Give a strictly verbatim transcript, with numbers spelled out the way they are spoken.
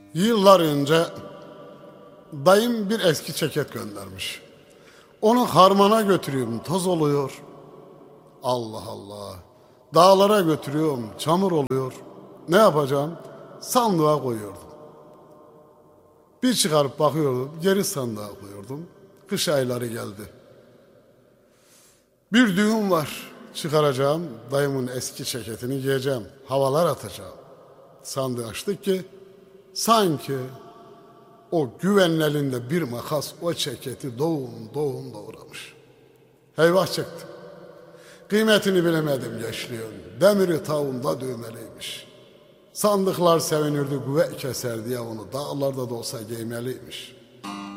Yıllar önce dayım bir eski ceket göndermiş. Onu harmana götürüyorum, toz oluyor. Allah Allah. Dağlara götürüyorum, çamur oluyor. Ne yapacağım? Sandığa koyuyordum. Bir çıkarıp bakıyordum, geri sandığa koyuyordum. Kış ayları geldi. Bir düğün var. Çıkaracağım, dayımın eski ceketini giyeceğim. Havalar atacağım. Sandığı açtık ki sanki o güvenin elinde bir makas o ceketi doğum doğum doğramış. Eyvah çıktı. Kıymetini bilemedim gençliğin. Demiri tavuğunda düğmeliymiş. Sandıklar sevinirdi, güve keser diye onu dağlarda da olsa giymeliymiş.